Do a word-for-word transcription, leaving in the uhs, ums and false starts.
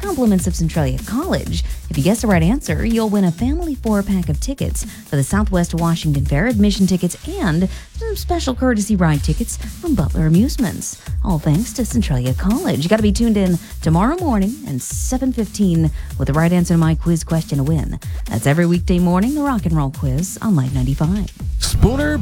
compliments of Centralia College. If you guess the right answer, you'll win a family four-pack of tickets for the Southwest Washington Fair, admission tickets, and some special courtesy ride tickets from Butler Amusements. All thanks to Centralia College. You got to be tuned in tomorrow morning at seven fifteen with the right answer to my quiz question to win. That's every weekday morning, the Rock and Roll Quiz on Light ninety-five. Spooner